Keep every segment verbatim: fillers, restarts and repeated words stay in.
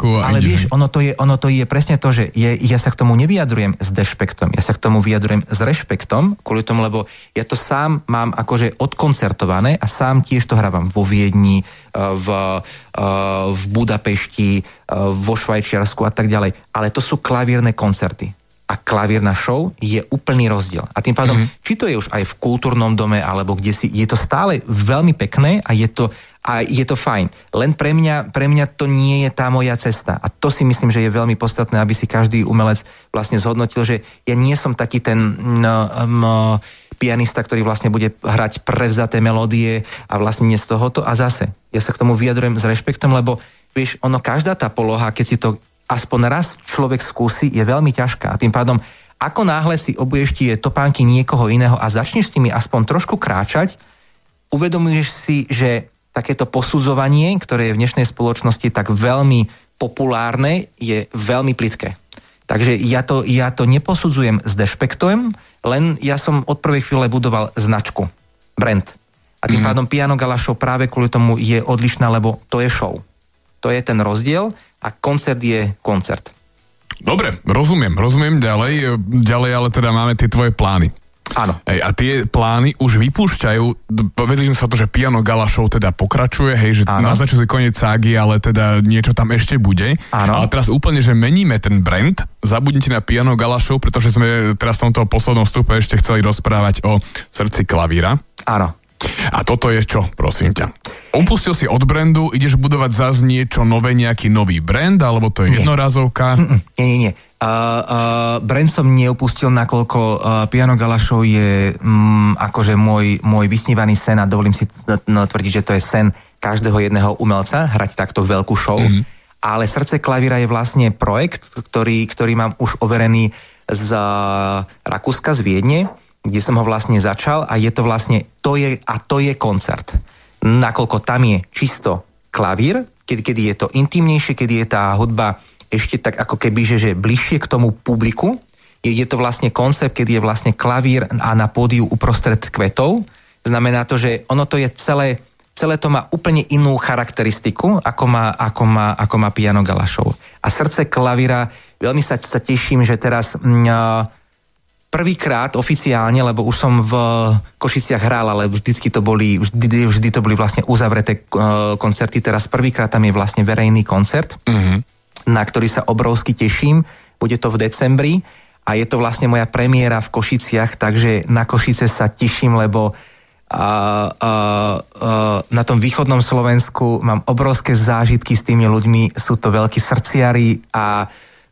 obálku. Ale vieš, ono to, je, ono to je presne to, že je, ja sa k tomu nevyjadrujem s dešpektom, ja sa k tomu vyjadrujem s rešpektom, kvôli tomu, lebo ja to sám mám akože odkoncertované a sám tiež to hrávam vo Viedni, v, v Budapešti, vo Švajčiarsku a tak ďalej. Ale to sú klavírne koncerty. A klavírna show je úplný rozdiel. A tým pádom, mm-hmm. či to je už aj v kultúrnom dome, alebo kde si, je to stále veľmi pekné a je to, a je to fajn. Len pre mňa, pre mňa to nie je tá moja cesta. A to si myslím, že je veľmi podstatné, aby si každý umelec vlastne zhodnotil, že ja nie som taký ten no, um, pianista, ktorý vlastne bude hrať prevzaté melódie a vlastne nie z tohoto. A zase, ja sa k tomu vyjadrujem s rešpektom, lebo vieš, ono, každá tá poloha, keď si to aspoň raz človek skúsi, je veľmi ťažká. A tým pádom, ako náhle si obuješ tie topánky niekoho iného a začneš s nimi aspoň trošku kráčať, uvedomuješ si, že takéto posudzovanie, ktoré je v dnešnej spoločnosti tak veľmi populárne, je veľmi plitké. Takže ja to, ja to neposudzujem s dešpektom, len ja som od prvej chvíle budoval značku, brand. A tým mm. pádom Piano Gala Show práve kvôli tomu je odlišná, lebo to je show. To je ten rozdiel a koncert je koncert. Dobre, rozumiem, rozumiem ďalej, ďalej ale teda máme tie tvoje plány. Áno. Hej, a tie plány už vypúšťajú, povedali sa to, že Piano Gala Show teda pokračuje, hej, že naznačuje si koniec ságy, ale teda niečo tam ešte bude. Áno. Ale teraz úplne, že meníme ten brand, zabudnite na Piano Gala Show, pretože sme teraz v tomto poslednom vstupe ešte chceli rozprávať o srdci klavíra. Áno. A toto je čo, prosím ťa? Upustil si od brandu, ideš budovať zase niečo nové, nejaký nový brand, alebo to je nie. Jednorázovka? Mm-mm. Nie, nie, nie. Uh, uh, brand som neupustil, nakoľko uh, Piano Gala Show je um, akože môj, môj vysnívaný sen a dovolím si no, tvrdiť, že to je sen každého jedného umelca, hrať takto veľkú show. Mm. Ale Srdce klavíra je vlastne projekt, ktorý, ktorý mám už overený z uh, Rakúska, z Viedne, kde som ho vlastne začal a je to vlastne, to je, a to je koncert. Nakoľko tam je čisto klavír, kedy, kedy je to intimnejšie, kedy je tá hudba ešte tak ako keby, že, že bližšie k tomu publiku. Je, je to vlastne koncept, kedy je vlastne klavír a na pódiu uprostred kvetov. Znamená to, že ono to je celé, celé to má úplne inú charakteristiku, ako má, ako má, ako má Piano Gala Show. A Srdce klavíra, veľmi sa, sa teším, že teraz mňa, prvýkrát oficiálne, lebo už som v Košiciach hral, ale vždycky to boli, vždy, vždy to boli vlastne uzavreté uh, koncerty. Teraz prvýkrát tam je vlastne verejný koncert, mm-hmm. na ktorý sa obrovsky teším. Bude to v decembri a je to vlastne moja premiéra v Košiciach, takže na Košice sa teším, lebo uh, uh, uh, na tom východnom Slovensku mám obrovské zážitky s tými ľuďmi. Sú to veľkí srdciari a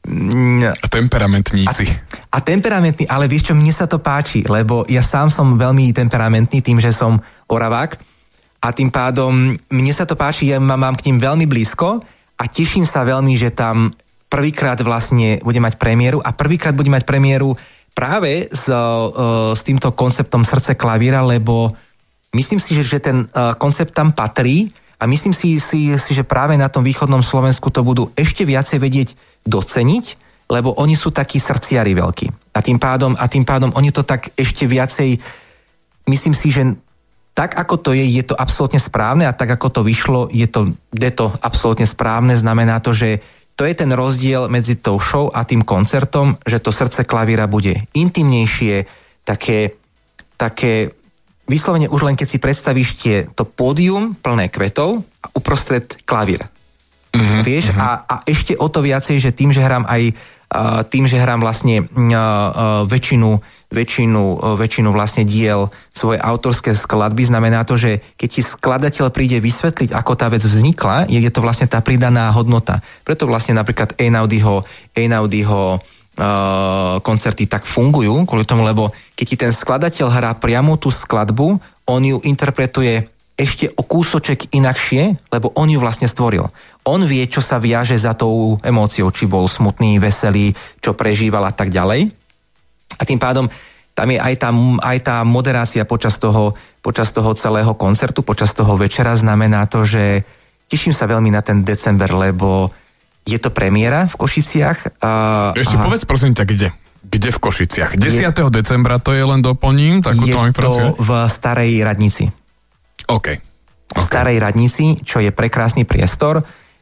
A temperamentníci. A, a temperamentní, ale vieš čo, mne sa to páči, lebo ja sám som veľmi temperamentný tým, že som Oravák a tým pádom mne sa to páči, ja mám k ním veľmi blízko a teším sa veľmi, že tam prvýkrát vlastne bude mať premiéru a prvýkrát bude mať premiéru práve s, uh, s týmto konceptom Srdce klavíra, lebo myslím si, že, že ten uh, koncept tam patrí. A myslím si, si, si, že práve na tom východnom Slovensku to budú ešte viacej vedieť doceniť, lebo oni sú takí srdciari veľkí. A tým pádom, a tým pádom oni to tak ešte viacej, myslím si, že tak ako to je, je to absolútne správne a tak ako to vyšlo, je to, je to absolútne správne. Znamená to, že to je ten rozdiel medzi tou show a tým koncertom, že to Srdce klavíra bude intimnejšie, také, také vyslovene už len keď si predstavíš tie, to pódium plné kvetov a uprostred klavír. Mm-hmm, Vieš? Mm-hmm. A, a ešte o to viacej, že tým, že hrám aj uh, tým, že hrám vlastne uh, uh, väčšinu, väčšinu, uh, väčšinu vlastne diel svoje autorské skladby, znamená to, že keď ti skladateľ príde vysvetliť, ako tá vec vznikla, je, je to vlastne tá pridaná hodnota. Preto vlastne napríklad Einaudiho, Einaudiho Uh, koncerty tak fungujú, kvôli tomu, lebo keď ti ten skladateľ hrá priamo tú skladbu, on ju interpretuje ešte o kúsoček inakšie, lebo on ju vlastne stvoril. On vie, čo sa viaže za tou emóciou, či bol smutný, veselý, čo prežíval a tak ďalej. A tým pádom tam je aj tá, aj tá moderácia počas toho, počas toho celého koncertu, počas toho večera, znamená to, že teším sa veľmi na ten december, lebo je to premiéra v Košiciach. Uh, Ešte aha. povedz prosím ťa, kde? Kde v Košiciach? desiateho decembra to je, len doplním takúto informáciu. Je to v Starej Radnici. OK. V Starej Radnici, čo je prekrásny priestor.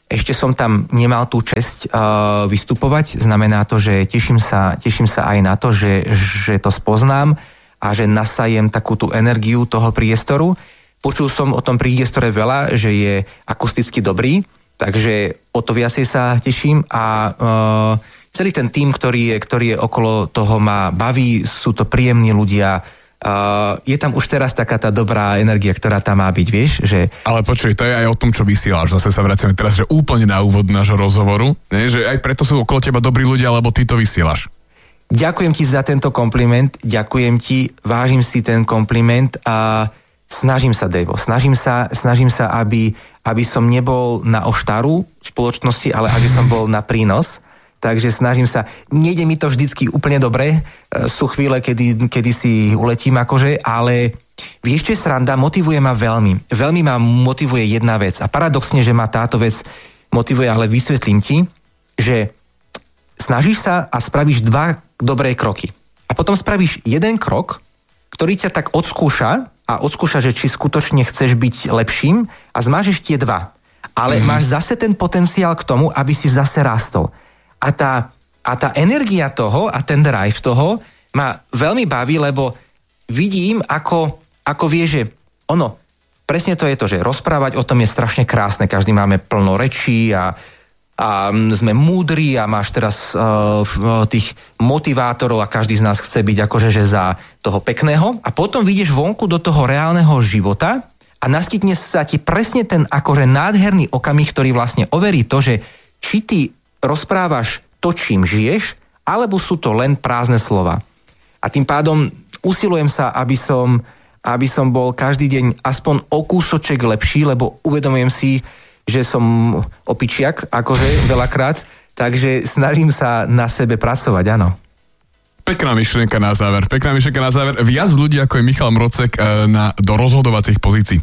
Ešte som tam nemal tú česť uh, vystupovať, znamená to, že teším sa, teším sa aj na to, že, že to spoznám a že nasajem takú tú energiu toho priestoru. Počul som o tom priestore veľa, že je akusticky dobrý, takže o to viacej sa teším a uh, celý ten tím, ktorý je, ktorý je okolo toho, ma baví, sú to príjemní ľudia. Uh, je tam už teraz taká tá dobrá energia, ktorá tam má byť, vieš, že... Ale počuj, to je aj o tom, čo vysielaš. Zase sa vraciame teraz, že úplne na úvod nášho rozhovoru, nie? Že aj preto sú okolo teba dobrí ľudia, lebo ty to vysielaš. Ďakujem ti za tento kompliment, ďakujem ti, vážim si ten kompliment a snažím sa, Devo, snažím sa, snažím sa, aby, aby som nebol na oštaru spoločnosti, ale aby som bol na prínos. Takže snažím sa, nejde mi to vždycky úplne dobre, sú chvíle, kedy, kedy si uletím akože, ale vieš, čo je sranda, motivuje ma veľmi. Veľmi ma motivuje jedna vec a paradoxne, že ma táto vec motivuje, ale vysvetlím ti, že snažíš sa a spravíš dva dobré kroky. A potom spravíš jeden krok, ktorý ťa tak odskúša a odskúša, že či skutočne chceš byť lepším a zmážeš tie dva. Ale mm. máš zase ten potenciál k tomu, aby si zase rástol. A tá, a tá energia toho a ten drive toho ma veľmi baví, lebo vidím, ako, ako vie, že ono, presne to je to, že rozprávať o tom je strašne krásne, každý máme plno rečí a, a sme múdri a máš teraz uh, tých motivátorov a každý z nás chce byť akože že za toho pekného a potom vyjdeš vonku do toho reálneho života a naskytne sa ti presne ten akože nádherný okamih, ktorý vlastne overí to, že či ty rozprávaš to, čím žiješ, alebo sú to len prázdne slova. A tým pádom usilujem sa, aby som, aby som bol každý deň aspoň o kúsoček lepší, lebo uvedomujem si, že som opičiak, akože veľakrát, takže snažím sa na sebe pracovať, áno. Pekná myšlienka na záver, pekná myšlienka na záver. Viac ľudí ako je Michal Mrocek na, do rozhodovacích pozícií.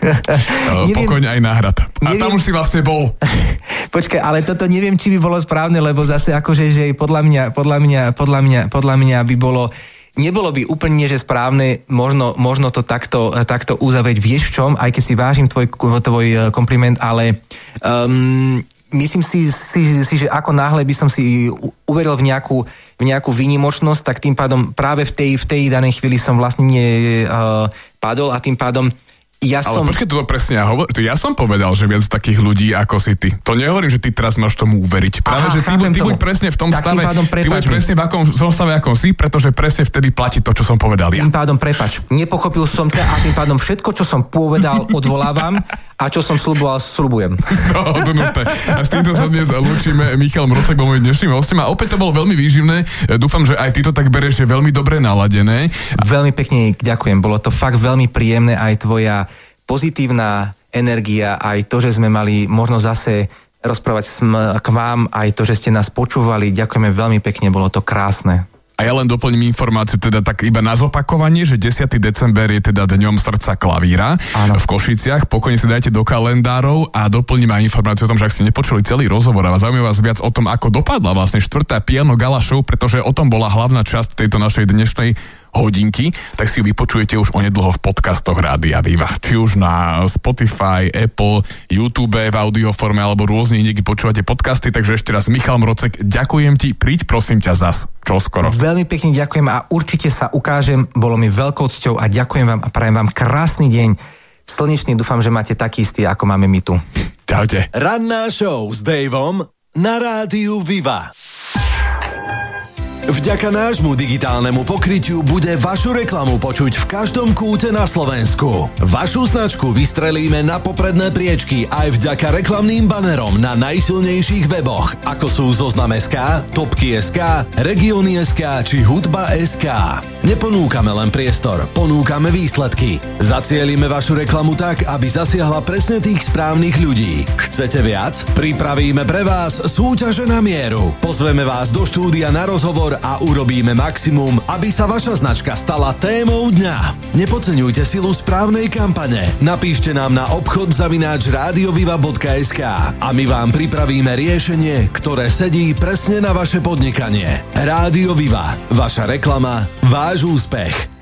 Pokojne aj náhrad. A neviem, tam už si vlastne bol. Počkaj, ale toto neviem, či by bolo správne, lebo zase akože, že podľa mňa, podľa mňa, podľa mňa, podľa mňa by bolo, nebolo by úplne, že správne, možno, možno to takto, takto uzavrieť. Vieš v čom, aj keď si vážim tvoj, tvoj kompliment, ale um, myslím si, si, si, že ako náhle by som si uveril v nejakú v nejakú výnimočnosť, tak tým pádom práve v tej, v tej danej chvíli som vlastne nie uh, padol a tým pádom ja ale som... Ale počkej, toto presne ja hovor... Ja som povedal, že viac takých ľudí ako si ty. To nehovorím, že ty teraz máš tomu uveriť. Práve, Aha, že ty, ty buď presne v tom tak stave, ty buď presne v akom som stave, ako si, pretože presne vtedy platí to, čo som povedal ja. Tým pádom prepač. Nepochopil som ťa a tým pádom všetko, čo som povedal, odvolávam a čo som sľuboval, sľubujem. No, donuté. A s týmto sa dnes lúčime. Michal Mrocek bol môj dnešným hostom a opäť to bolo veľmi výživné. Dúfam, že aj ty to tak berieš, je veľmi dobre naladené. Veľmi pekne ďakujem. Bolo to fakt veľmi príjemné, aj tvoja pozitívna energia, aj to, že sme mali možnosť zase rozprávať k vám, aj to, že ste nás počúvali. Ďakujeme veľmi pekne, bolo to krásne. A ja len doplním informáciu, teda tak iba na zopakovanie, že desiateho december je teda dňom srdca klavíra. Áno. V Košiciach. Pokojne si dajte do kalendárov a doplním aj informáciu o tom, že ak ste nepočuli celý rozhovor a zaujíma vás viac o tom, ako dopadla vlastne štvrtá Piano Gala Show, pretože o tom bola hlavná časť tejto našej dnešnej hodinky, tak si ju vypočujete už onedlho v podcastoch Rádia Viva. Či už na Spotify, Apple, YouTube v audioforme alebo rôzne niekde počúvate podcasty, takže ešte raz Michal Mrocek, ďakujem ti, príď prosím ťa zas, čoskoro. Veľmi pekne ďakujem a určite sa ukážem, bolo mi veľkou cťou a ďakujem vám a prajem vám krásny deň. Slnečný, dúfam, že máte taký istý, ako máme my tu. Čaute. Ranná show s Davom na Rádiu Viva. Vďaka nášmu digitálnemu pokrytiu bude vašu reklamu počuť v každom kúte na Slovensku. Vašu značku vystrelíme na popredné priečky aj vďaka reklamným banerom na najsilnejších weboch, ako sú Zoznam bodka es ká, Topky bodka es ká, Regióny bodka es ká či Hudba bodka es ká. Neponúkame len priestor, ponúkame výsledky. Zacielime vašu reklamu tak, aby zasiahla presne tých správnych ľudí. Chcete viac? Pripravíme pre vás súťaže na mieru. Pozveme vás do štúdia na rozhovor a urobíme maximum, aby sa vaša značka stala témou dňa. Nepodceňujte silu správnej kampane. Napíšte nám na obchod zavináč radioviva bodka es ká a my vám pripravíme riešenie, ktoré sedí presne na vaše podnikanie. Rádio Viva. Vaša reklama, váš úspech.